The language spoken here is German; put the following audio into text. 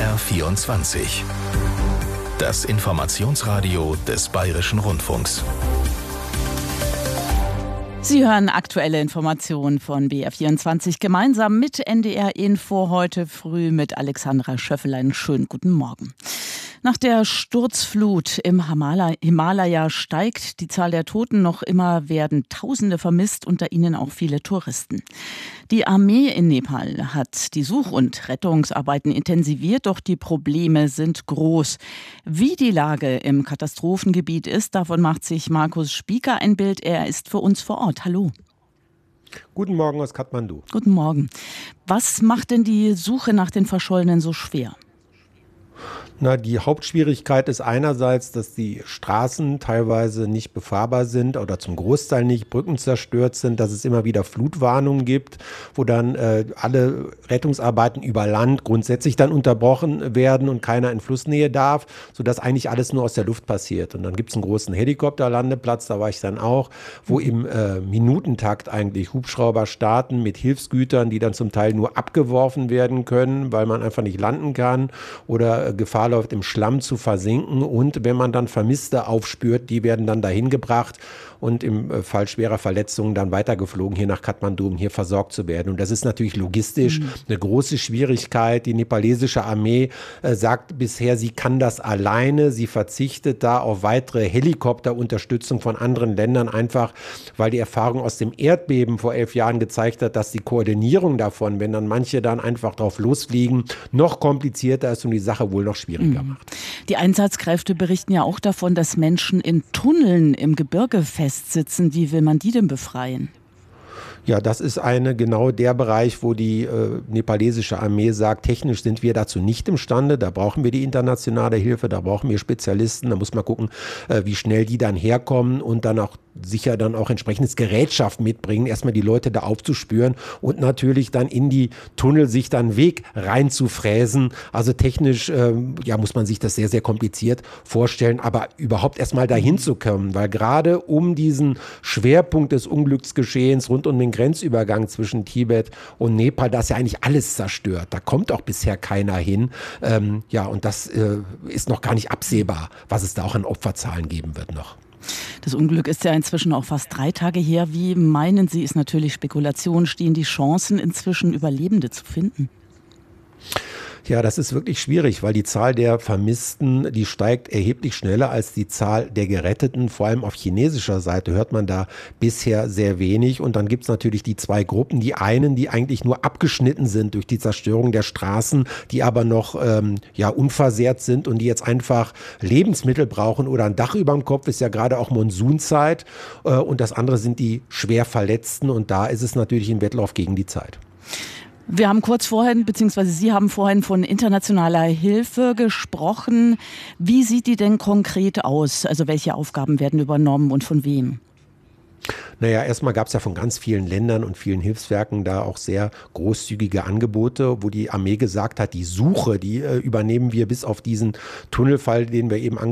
BR24. Das Informationsradio des Bayerischen Rundfunks. Sie hören aktuelle Informationen von BR24 gemeinsam mit NDR Info heute früh mit Alexandra Schöffel. Schönen guten Morgen. Nach der Sturzflut im Himalaya steigt die Zahl der Toten. Noch immer werden Tausende vermisst, unter ihnen auch viele Touristen. Die Armee in Nepal hat die Such- und Rettungsarbeiten intensiviert, doch die Probleme sind groß. Wie die Lage im Katastrophengebiet ist, davon macht sich Markus Spieker ein Bild. Er ist für uns vor Ort. Hallo. Guten Morgen aus Kathmandu. Guten Morgen. Was macht denn die Suche nach den Verschollenen so schwer? Die Hauptschwierigkeit ist einerseits, dass die Straßen teilweise nicht befahrbar sind oder zum Großteil nicht, Brücken zerstört sind, dass es immer wieder Flutwarnungen gibt, wo dann alle Rettungsarbeiten über Land grundsätzlich dann unterbrochen werden und keiner in Flussnähe darf, sodass eigentlich alles nur aus der Luft passiert. Und dann gibt es einen großen Helikopterlandeplatz, da war ich dann auch, wo im Minutentakt eigentlich Hubschrauber starten mit Hilfsgütern, die dann zum Teil nur abgeworfen werden können, weil man einfach nicht landen kann oder Gefahr läuft, im Schlamm zu versinken. Und wenn man dann Vermisste aufspürt, die werden dann dahin gebracht und im Fall schwerer Verletzungen dann weitergeflogen hier nach Kathmandu, um hier versorgt zu werden. Und das ist natürlich logistisch eine große Schwierigkeit. Die nepalesische Armee sagt bisher, sie kann das alleine. Sie verzichtet da auf weitere Helikopterunterstützung von anderen Ländern, einfach weil die Erfahrung aus dem Erdbeben vor 11 Jahren gezeigt hat, dass die Koordinierung davon, wenn dann manche dann einfach drauf losfliegen, noch komplizierter ist und die Sache wohl noch schwieriger macht. Die Einsatzkräfte berichten ja auch davon, dass Menschen in Tunneln im Gebirge festsitzen. Wie will man die denn befreien? Ja, das ist genau der Bereich, wo die nepalesische Armee sagt, technisch sind wir dazu nicht imstande, da brauchen wir die internationale Hilfe, da brauchen wir Spezialisten, da muss man gucken, wie schnell die dann herkommen und dann auch sicher dann auch entsprechendes Gerätschaft mitbringen, erstmal die Leute da aufzuspüren und natürlich dann in die Tunnel sich dann Weg reinzufräsen. Also technisch muss man sich das sehr, sehr kompliziert vorstellen, aber überhaupt erstmal dahin zu kommen, weil gerade um diesen Schwerpunkt des Unglücksgeschehens rund um den Grenzübergang zwischen Tibet und Nepal, da ist ja eigentlich alles zerstört. Da kommt auch bisher keiner hin. Und das ist noch gar nicht absehbar, was es da auch an Opferzahlen geben wird noch. Das Unglück ist ja inzwischen auch fast 3 Tage her. Wie meinen Sie, ist natürlich Spekulation, stehen die Chancen inzwischen Überlebende zu finden? Ja, das ist wirklich schwierig, weil die Zahl der Vermissten, die steigt erheblich schneller als die Zahl der Geretteten. Vor allem auf chinesischer Seite hört man da bisher sehr wenig. Und dann gibt es natürlich die 2 Gruppen. Die einen, die eigentlich nur abgeschnitten sind durch die Zerstörung der Straßen, die aber noch unversehrt sind und die jetzt einfach Lebensmittel brauchen oder ein Dach über dem Kopf, ist ja gerade auch Monsunzeit. Und das andere sind die schwer Verletzten. Und da ist es natürlich ein Wettlauf gegen die Zeit. Wir haben kurz vorhin, beziehungsweise Sie haben vorhin von internationaler Hilfe gesprochen. Wie sieht die denn konkret aus? Also welche Aufgaben werden übernommen und von wem? Erstmal gab es ja von ganz vielen Ländern und vielen Hilfswerken da auch sehr großzügige Angebote, wo die Armee gesagt hat, die Suche, die übernehmen wir bis auf diesen Tunnelfall, den wir eben